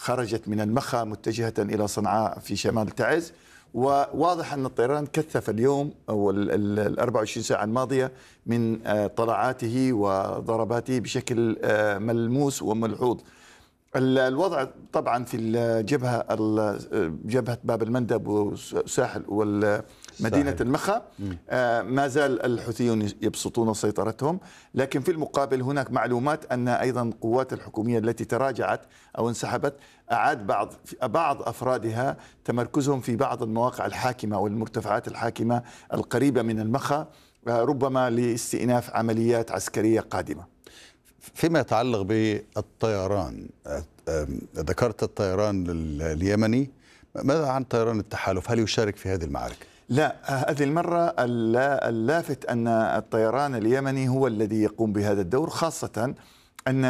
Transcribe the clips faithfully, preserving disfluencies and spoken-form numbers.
خرجت من المخا متجهة إلى صنعاء في شمال تعز. وواضح أن الطيران كثف اليوم أو ال أربع وعشرين ساعة الماضية من طلعاته وضرباته بشكل ملموس وملحوظ. الوضع طبعا في الجبهة جبهة باب المندب وساحل ومدينة المخا ما زال الحوثيون يبسطون سيطرتهم، لكن في المقابل هناك معلومات أن أيضا القوات الحكومية التي تراجعت أو انسحبت أعاد بعض بعض أفرادها تمركزهم في بعض المواقع الحاكمة والمرتفعات الحاكمة القريبة من المخا، ربما لاستئناف عمليات عسكرية قادمة. فيما يتعلق بالطيران، ذكرت الطيران اليمني، ماذا عن طيران التحالف؟ هل يشارك في هذه المعركة؟ لا، هذه المرة اللافت أن الطيران اليمني هو الذي يقوم بهذا الدور، خاصة أن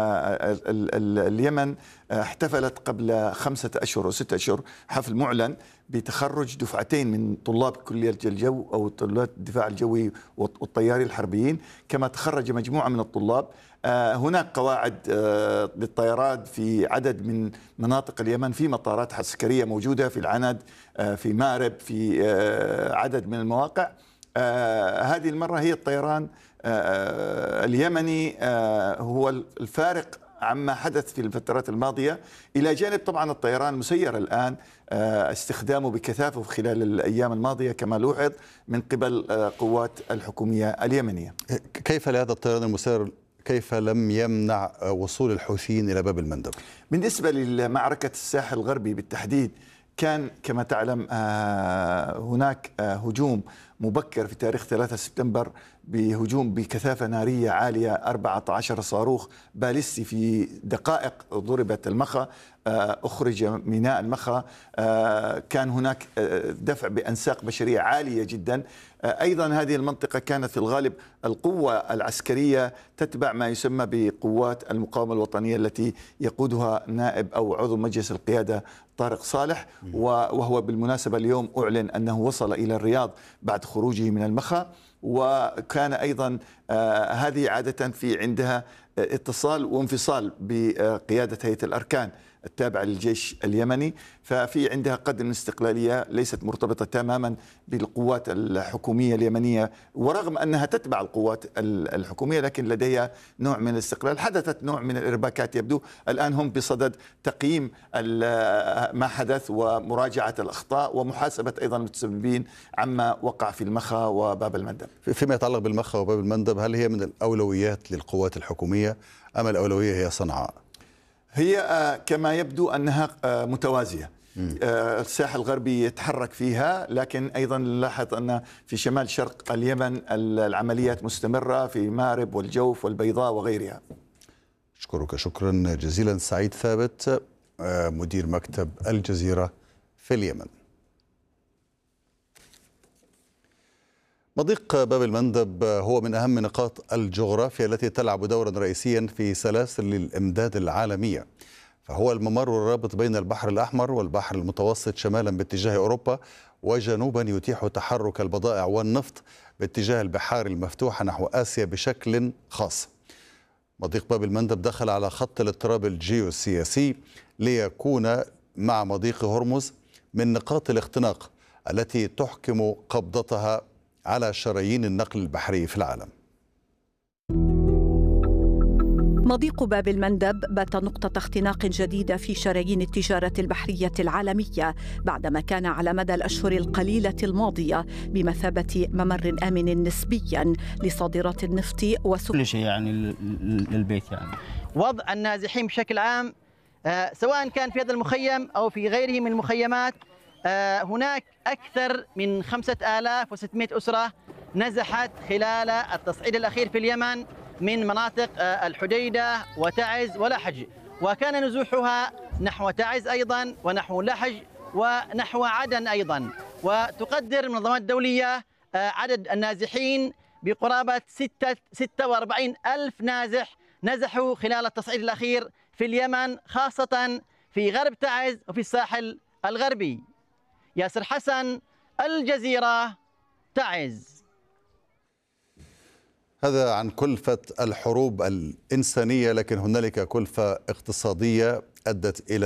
اليمن احتفلت قبل خمسة أشهر أو ستة أشهر حفل معلن بتخرج دفعتين من طلاب كلية الجو أو طلاب الدفاع الجوي والطياري الحربيين، كما تخرج مجموعة من الطلاب. هناك قواعد للطيران في عدد من مناطق اليمن، في مطارات عسكرية موجودة في العند، في مارب، في عدد من المواقع. هذه المرة هي الطيران اليمني هو الفارق عما حدث في الفترات الماضية، إلى جانب طبعا الطيران المسير الآن استخدامه بكثافة خلال الأيام الماضية كما لوحظ من قبل قوات الحكومية اليمنية. كيف لهذا الطيران المسير كيف لم يمنع وصول الحوثيين إلى باب المندب؟ بالنسبة لمعركة الساحل الغربي بالتحديد، كان كما تعلم هناك هجوم مبكر في تاريخ ثلاثة سبتمبر بهجوم بكثافة نارية عالية، أربعة عشر صاروخ باليستي في دقائق ضربت المخا، أخرج ميناء المخا، كان هناك دفع بأنساق بشرية عالية جدا. أيضا هذه المنطقة كانت في الغالب القوة العسكرية تتبع ما يسمى بقوات المقاومة الوطنية التي يقودها نائب أو عضو مجلس القيادة طارق صالح، وهو بالمناسبة اليوم أعلن أنه وصل إلى الرياض بعد خروجه من المخا. وكان أيضا آه هذه عادة في عندها اتصال وانفصال بقيادة هيئة الأركان التابعة للجيش اليمني، ففي عندها قدر من الاستقلالية ليست مرتبطة تماما بالقوات الحكومية اليمنية، ورغم أنها تتبع القوات الحكومية لكن لديها نوع من الاستقلال. حدثت نوع من الإرباكات، يبدو الآن هم بصدد تقييم ما حدث ومراجعة الأخطاء ومحاسبة أيضا المتسببين عما وقع في المخا وباب المندب. فيما يتعلق بالمخا وباب المندب، هل هي من الأولويات للقوات الحكومية أم الأولوية هي صنعاء؟ هي كما يبدو أنها متوازية. الساحل الغربي يتحرك فيها، لكن أيضا نلاحظ أن في شمال شرق اليمن العمليات مستمرة في مارب والجوف والبيضاء وغيرها. أشكرك شكرا جزيلا سعيد ثابت، مدير مكتب الجزيرة في اليمن. مضيق باب المندب هو من أهم نقاط الجغرافيا التي تلعب دورا رئيسيا في سلاسل الإمداد العالمية، فهو الممر الرابط بين البحر الأحمر والبحر المتوسط شمالا باتجاه أوروبا، وجنوبا يتيح تحرك البضائع والنفط باتجاه البحار المفتوحة نحو آسيا بشكل خاص. مضيق باب المندب دخل على خط الاضطراب الجيوسياسي ليكون مع مضيق هرمز من نقاط الاختناق التي تحكم قبضتها على شرايين النقل البحري في العالم. مضيق باب المندب بات نقطة اختناق جديدة في شرايين التجارة البحرية العالمية، بعدما كان على مدى الأشهر القليلة الماضية بمثابة ممر آمن نسبياً لصادرات النفط وسوق كل شيء يعني للبيت. يعني وضع النازحين بشكل عام آه سواء كان في هذا المخيم أو في غيره من المخيمات، آه هناك أكثر من خمسة آلاف وستمائة أسرة نزحت خلال التصعيد الأخير في اليمن من مناطق الحديدة وتعز ولحج، وكان نزوحها نحو تعز أيضا ونحو لحج ونحو عدن أيضا. وتقدر المنظمات الدولية عدد النازحين بقرابة ستة وأربعين ألف نازح نزحوا خلال التصعيد الأخير في اليمن، خاصة في غرب تعز وفي الساحل الغربي. ياسر حسن، الجزيرة، تعز. هذا عن كلفة الحروب الإنسانية، لكن هنالك كلفة اقتصادية أدت إلى